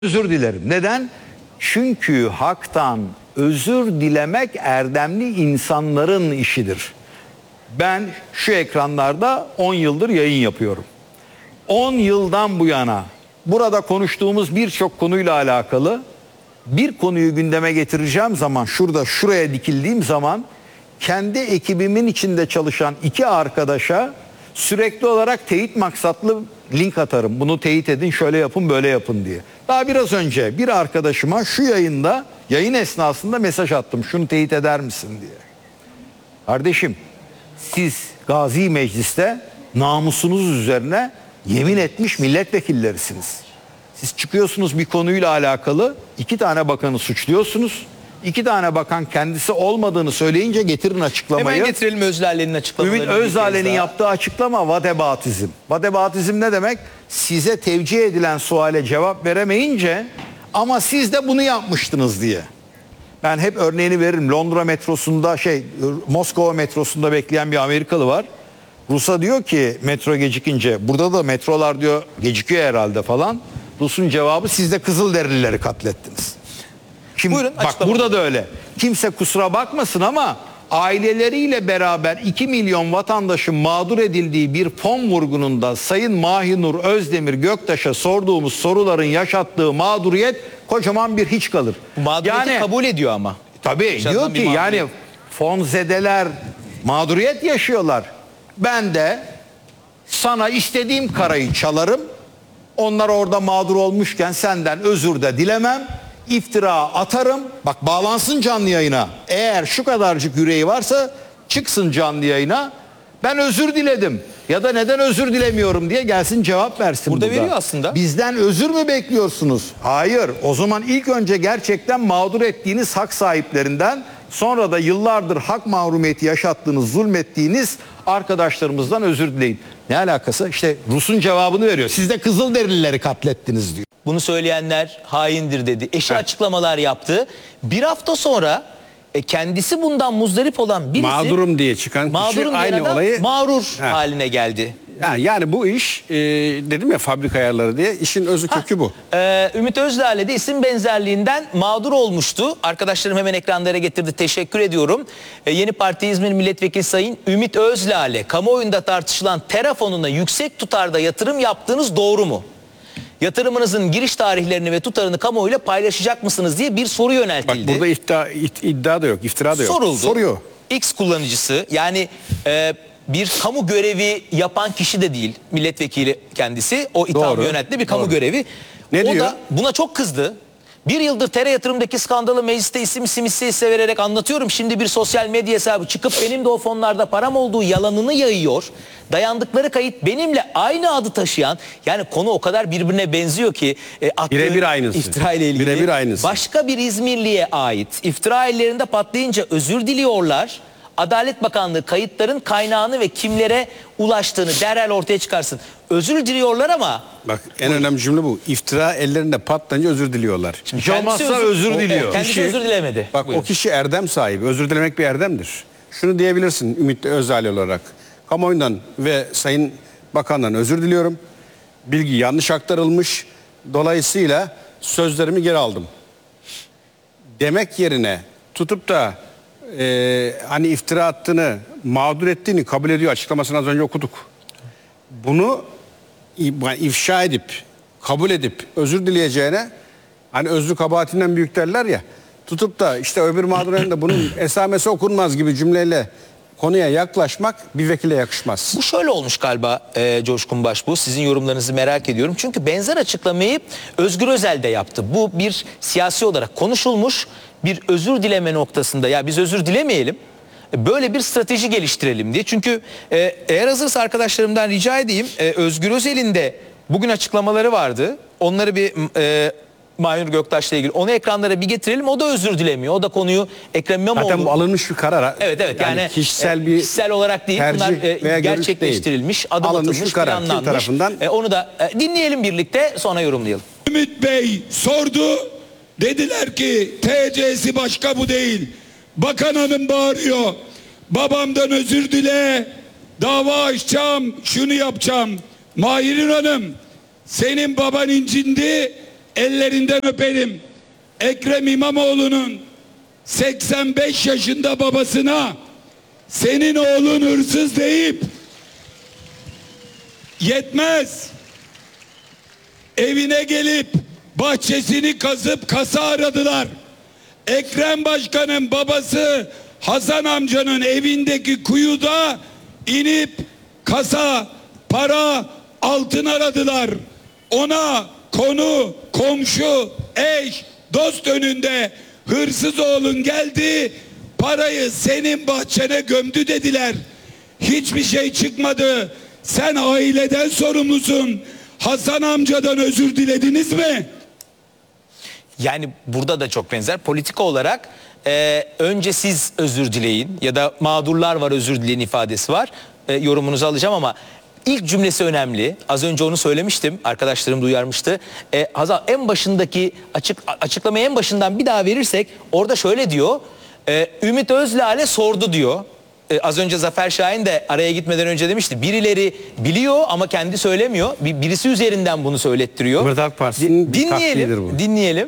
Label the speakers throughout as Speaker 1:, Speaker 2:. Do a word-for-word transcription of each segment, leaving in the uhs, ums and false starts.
Speaker 1: Özür dilerim. Neden? Çünkü haktan özür dilemek erdemli insanların işidir. Ben şu ekranlarda on yıldır yayın yapıyorum. on yıldan bu yana burada konuştuğumuz birçok konuyla alakalı bir konuyu gündeme getireceğim zaman, şurada şuraya dikildiğim zaman kendi ekibimin içinde çalışan iki arkadaşa sürekli olarak teyit maksatlı link atarım. Bunu teyit edin, şöyle yapın, böyle yapın diye. Daha biraz önce bir arkadaşıma şu yayında, yayın esnasında mesaj attım. Şunu teyit eder misin diye. Kardeşim, siz Gazi Meclis'te namusunuz üzerine yemin etmiş milletvekillerisiniz. Siz çıkıyorsunuz bir konuyla alakalı iki tane bakanı suçluyorsunuz. İki tane bakan kendisi olmadığını söyleyince getirin açıklamayı.
Speaker 2: Hemen getirelim Özlale'nin açıklamalarını.
Speaker 1: Ümit Özdağ'ın yaptığı açıklama vadebatizm. Vadebatizm ne demek? Size tevcih edilen suale cevap veremeyince ama siz de bunu yapmıştınız diye. Ben hep örneğini veririm. Londra metrosunda şey Moskova metrosunda bekleyen bir Amerikalı var. Rus'a diyor ki metro gecikince, burada da metrolar diyor gecikiyor herhalde falan. Rus'un cevabı, siz de Kızılderilileri katlettiniz. Şimdi
Speaker 2: Buyurun,
Speaker 1: bak
Speaker 2: açıklama.
Speaker 1: burada da öyle. Kimse kusura bakmasın ama aileleriyle beraber iki milyon vatandaşın mağdur edildiği bir fon vurgununda Sayın Mahinur Özdemir Göktaş'a sorduğumuz soruların yaşattığı mağduriyet kocaman bir hiç kalır.
Speaker 2: Bu mağduriyeti
Speaker 1: yani,
Speaker 2: kabul ediyor ama.
Speaker 1: Tabii
Speaker 2: Yaşanan
Speaker 1: diyor ki yani fonzedeler mağduriyet yaşıyorlar. Ben de sana istediğim karayı çalarım. Onlar orada mağdur olmuşken senden özür de dilemem. İftira atarım. Bak bağlansın canlı yayına. Eğer şu kadarcık yüreği varsa çıksın canlı yayına. Ben özür diledim. Ya da neden özür dilemiyorum diye gelsin cevap versin
Speaker 2: Burada.
Speaker 1: burada.
Speaker 2: Veriyor aslında.
Speaker 1: Bizden özür mü bekliyorsunuz? Hayır. O zaman ilk önce gerçekten mağdur ettiğiniz hak sahiplerinden, sonra da yıllardır hak mahrumiyeti yaşattığınız, zulmettiğiniz arkadaşlarımızdan özür dileyin. Ne alakası? İşte Rus'un cevabını veriyor. Siz de Kızılderilileri katlettiniz diyor.
Speaker 2: Bunu söyleyenler haindir dedi. Eşi evet. açıklamalar yaptı. Bir hafta sonra e, kendisi bundan muzdarip olan birisi
Speaker 3: mağdurum diye çıkan kişi aynı olayı
Speaker 2: mağrur
Speaker 3: ha.
Speaker 2: haline geldi.
Speaker 3: Yani, yani bu iş e, dedim ya fabrika ayarları diye, işin özü kökü bu.
Speaker 2: E, Ümit Özdağ'la de isim benzerliğinden mağdur olmuştu. Arkadaşlarım hemen ekranlara getirdi. Teşekkür ediyorum. E, Yeni Parti İzmir Milletvekili Sayın Ümit Özdağ'la kamuoyunda tartışılan Terafon'una yüksek tutarda yatırım yaptığınız doğru mu? Yatırımınızın giriş tarihlerini ve tutarını kamuoyuyla paylaşacak mısınız diye bir soru yöneltildi.
Speaker 3: Bak burada iddia, iddia da yok, iftira da yok.
Speaker 2: Soruldu.
Speaker 3: Soruyor.
Speaker 2: X kullanıcısı, yani e, bir kamu görevi yapan kişi de değil, milletvekili kendisi. O ithamı yöneltti, bir kamu Doğru. görevi.
Speaker 3: Ne
Speaker 2: o
Speaker 3: diyor?
Speaker 2: da buna çok kızdı. Bir yıldır T R yatırımdaki skandalı mecliste isim isim hisse vererek anlatıyorum. Şimdi bir sosyal medya hesabı çıkıp benim de o fonlarda param olduğu yalanını yayıyor. Dayandıkları kayıt benimle aynı adı taşıyan, yani konu o kadar birbirine benziyor ki e,
Speaker 3: birebir aynısı.
Speaker 2: İftira ile ilgili.
Speaker 3: Birebir aynısı.
Speaker 2: Başka bir İzmirli'ye ait iftira ellerinde patlayınca özür diliyorlar. Adalet Bakanlığı kayıtların kaynağını ve kimlere ulaştığını derhal ortaya çıkarsın. Özür diliyorlar ama...
Speaker 3: Bak en önemli cümle bu. İftira ellerinde patlayınca özür diliyorlar.
Speaker 1: Hiç olmazsa özür, özür diliyor.
Speaker 2: O, kendisi
Speaker 3: kişi,
Speaker 2: özür dilemedi.
Speaker 3: Bak Buyurun. O kişi erdem sahibi. Özür dilemek bir erdemdir. Şunu diyebilirsin Ümit Özdağ olarak. Kamuoyundan ve Sayın Bakan'dan özür diliyorum. Bilgi yanlış aktarılmış. Dolayısıyla sözlerimi geri aldım. Demek yerine tutup da e, hani iftira attığını, mağdur ettiğini kabul ediyor. Açıklamasını az önce okuduk. Bunu ifşa edip, kabul edip özür dileyeceğine, hani özrü kabahatinden büyük derler ya, tutup da işte öbür mağdurenin de bunun esamesi okunmaz gibi cümleyle konuya yaklaşmak bir vekile yakışmaz.
Speaker 2: Bu şöyle olmuş galiba e, Coşkun Başbuğ, sizin yorumlarınızı merak ediyorum. Çünkü benzer açıklamayı Özgür Özel de yaptı. Bu bir siyasi olarak konuşulmuş bir özür dileme noktasında, ya biz özür dilemeyelim, böyle bir strateji geliştirelim diye. Çünkü e, eğer hazırsa arkadaşlarımdan rica edeyim, e, Özgür Özel'in de bugün açıklamaları vardı. Onları bir e, Mahinur Göktaş'la ilgili onu ekranlara bir getirelim. O da özür dilemiyor. O da konuyu Ekrem İmamoğlu...
Speaker 3: Zaten bu alınmış bir karar.
Speaker 2: Evet evet yani, yani
Speaker 3: kişisel bir
Speaker 2: kişisel olarak değil, bunlar e, gerçekleştirilmiş, adım
Speaker 3: alınmış
Speaker 2: atılmış,
Speaker 3: karar,
Speaker 2: planlanmış.
Speaker 3: Tarafından...
Speaker 2: E, onu da e, dinleyelim birlikte, sonra yorumlayalım.
Speaker 4: Ümit Bey sordu. Dediler ki T C'si başka, bu değil. Bakan hanım bağırıyor. Babamdan özür dile. Dava açacağım. Şunu yapacağım. Mahir Hanım, senin baban incindi. ellerinden öperim. Ekrem İmamoğlu'nun seksen beş yaşında babasına senin oğlun hırsız deyip yetmez. Evine gelip bahçesini kazıp kasa aradılar. Ekrem Başkan'ın babası Hasan amcanın evindeki kuyuda inip kasa, para, altın aradılar. Ona konu, komşu, eş, dost önünde hırsız oğlun geldi, parayı senin bahçene gömdü dediler. Hiçbir şey çıkmadı. Sen aileden sorumlusun. Hasan amcadan özür dilediniz mi?
Speaker 2: Yani burada da çok benzer. Politika olarak e, önce siz özür dileyin ya da mağdurlar var özür dileyin ifadesi var. E, yorumunuzu alacağım ama ilk cümlesi önemli. Az önce onu söylemiştim. Arkadaşlarım da uyarmıştı. E, Hazal en başındaki açık açıklamayı en başından bir daha verirsek orada şöyle diyor. E, Ümit Özlale sordu diyor. Ee, az önce Zafer Şahin de araya gitmeden önce demişti. Birileri biliyor ama kendi söylemiyor. Bir, birisi üzerinden bunu söylettiriyor.
Speaker 3: Cumhuriyet Halk Partisi'nin bir taktiğidir
Speaker 2: Dinleyelim.
Speaker 3: bu.
Speaker 2: Dinleyelim.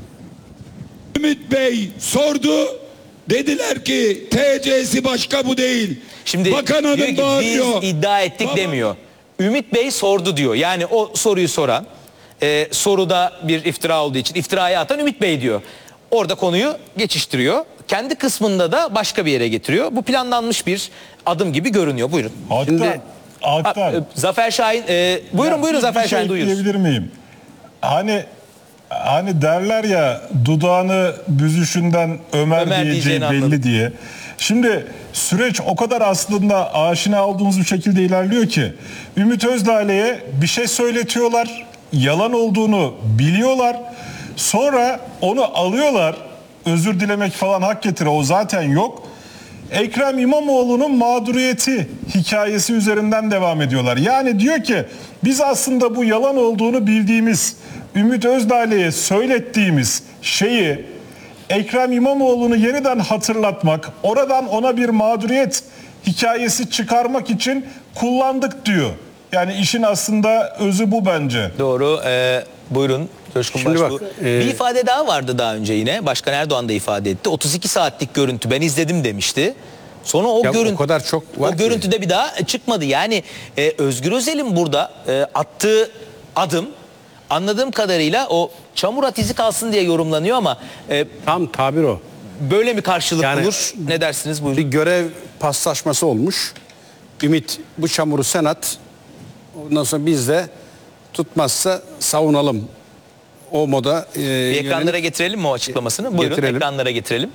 Speaker 4: Ümit Bey sordu. Dediler ki T C'si başka bu değil.
Speaker 2: Şimdi
Speaker 4: Bakan
Speaker 2: diyor
Speaker 4: hanım
Speaker 2: ki
Speaker 4: bağırıyor.
Speaker 2: biz iddia ettik
Speaker 4: Baba-
Speaker 2: demiyor. Ümit Bey sordu diyor. Yani o soruyu soran, e, soruda bir iftira olduğu için iftirayı atan Ümit Bey diyor. Orada konuyu geçiştiriyor. Kendi kısmında da başka bir yere getiriyor. Bu planlanmış bir adım gibi görünüyor. Buyurun.
Speaker 5: Hatta,
Speaker 3: Şimdi-
Speaker 5: hatta
Speaker 2: Ha, e, Zafer Şahin, e, buyurun
Speaker 5: Ya,
Speaker 2: buyurun
Speaker 5: bir
Speaker 2: Zafer
Speaker 5: şey
Speaker 2: Şahin duyuyoruz.
Speaker 5: ekleyebilir miyim? Hani hani derler ya dudağını büzüşünden Ömer,
Speaker 2: Ömer
Speaker 5: diyeceği
Speaker 2: diyeceğini
Speaker 5: belli
Speaker 2: anladım.
Speaker 5: diye. Şimdi süreç o kadar aslında aşina olduğumuz bir şekilde ilerliyor ki Ümit Özdağ'le'ye bir şey söyletiyorlar. Yalan olduğunu biliyorlar. Sonra onu alıyorlar. Özür dilemek falan hak getire. O zaten yok. Ekrem İmamoğlu'nun mağduriyeti hikayesi üzerinden devam ediyorlar. Yani diyor ki biz aslında bu yalan olduğunu bildiğimiz Ümit Özdağ'le'ye söylettiğimiz şeyi Ekrem İmamoğlu'nu yeniden hatırlatmak, oradan ona bir mağduriyet hikayesi çıkarmak için kullandık diyor. Yani işin aslında özü bu bence.
Speaker 2: Doğru. E, buyurun. Coşkun
Speaker 3: Şimdi
Speaker 2: Başbuğ.
Speaker 3: bak, e-
Speaker 2: Bir ifade daha vardı daha önce yine. Başkan Erdoğan da ifade etti. otuz iki saatlik görüntü ben izledim demişti. Sonra o
Speaker 3: Ya o
Speaker 2: görüntü
Speaker 3: kadar çok var
Speaker 2: o
Speaker 3: ki.
Speaker 2: görüntüde bir daha çıkmadı. Yani e, Özgür Özel'in burada e, attığı adım anladığım kadarıyla o çamur at izi kalsın diye yorumlanıyor ama e,
Speaker 3: Tam tabir o.
Speaker 2: böyle mi karşılık
Speaker 3: Yani-
Speaker 2: bulur? Ne dersiniz?
Speaker 3: Bir
Speaker 2: Buyurun.
Speaker 3: görev paslaşması olmuş. Ümit bu çamuru sen at. Ondan sonra biz de tutmazsa savunalım. O moda e,
Speaker 2: Bir ekranlara
Speaker 3: yönelik-
Speaker 2: getirelim mi o açıklamasını? Buyurun
Speaker 3: Getirelim.
Speaker 2: ekranlara getirelim.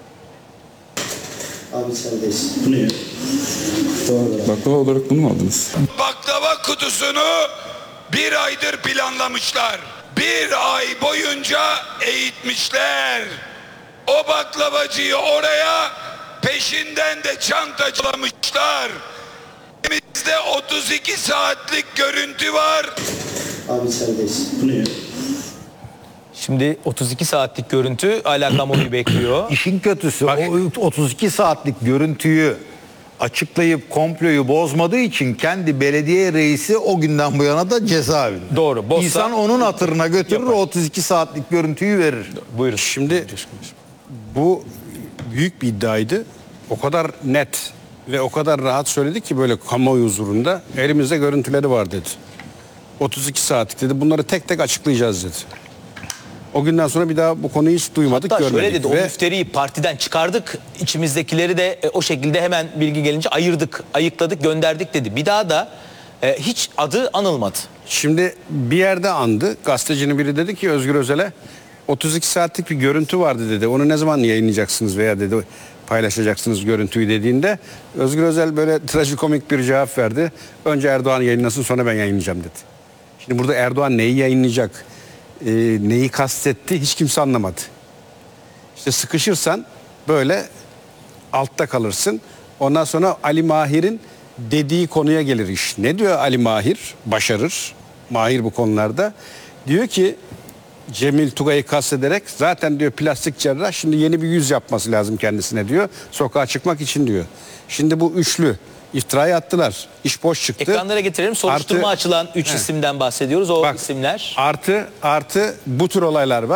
Speaker 6: Abi sendeyiz. Bu ne ya? Doğru.
Speaker 7: Baklava olarak bunu mu aldınız?
Speaker 4: Baklava kutusunu bir aydır planlamışlar. Bir ay boyunca eğitmişler. O baklavacıyı oraya peşinden de çantacılamışlar. Elimizde otuz iki saatlik görüntü var.
Speaker 6: Abi sendeyiz. Bu ne ya?
Speaker 2: Şimdi otuz iki saatlik görüntü hala kamuoyu bekliyor.
Speaker 1: İşin kötüsü o otuz iki saatlik görüntüyü açıklayıp komployu bozmadığı için kendi belediye reisi o günden bu yana da cezaevinde.
Speaker 2: Doğru, bozsa-
Speaker 1: İnsan onun hatırına götürür o otuz iki saatlik görüntüyü verir.
Speaker 2: Buyurun.
Speaker 3: Şimdi bu büyük bir iddiaydı. O kadar net ve o kadar rahat söyledi ki böyle kamuoyu huzurunda elimizde görüntüleri var dedi. otuz iki saatlik dedi. Bunları tek tek açıklayacağız dedi. O günden sonra bir daha bu konuyu hiç duymadık,
Speaker 2: Hatta
Speaker 3: görmedik.
Speaker 2: şöyle dedi, o
Speaker 3: Ve
Speaker 2: müfteriyi partiden çıkardık, içimizdekileri de e, o şekilde hemen bilgi gelince ayırdık, ayıkladık, gönderdik dedi. Bir daha da e, hiç adı anılmadı.
Speaker 3: şimdi bir yerde andı. Gazetecinin biri dedi ki Özgür Özel'e otuz iki saatlik bir görüntü vardı dedi. Onu ne zaman yayınlayacaksınız veya dedi paylaşacaksınız görüntüyü dediğinde Özgür Özel böyle trajikomik bir cevap verdi. Önce Erdoğan yayınlasın sonra ben yayınlayacağım dedi. Şimdi burada Erdoğan neyi yayınlayacak, e, neyi kastetti hiç kimse anlamadı. İşte sıkışırsan böyle altta kalırsın. Ondan sonra Ali Mahir'in dediği konuya gelir iş. Ne diyor Ali Mahir? Başarır. Mahir bu konularda. Diyor ki Cemil Tugay'ı kastederek zaten diyor plastik cerrah şimdi yeni bir yüz yapması lazım kendisine diyor. Sokağa çıkmak için diyor. Şimdi bu üçlü iftirayı attılar. İş boş çıktı.
Speaker 2: Ekranlara getirelim. Soruşturma
Speaker 3: Artı-
Speaker 2: açılan üç
Speaker 3: He.
Speaker 2: isimden bahsediyoruz. O
Speaker 3: Bak,
Speaker 2: isimler.
Speaker 3: Artı artı bu tür olaylar var.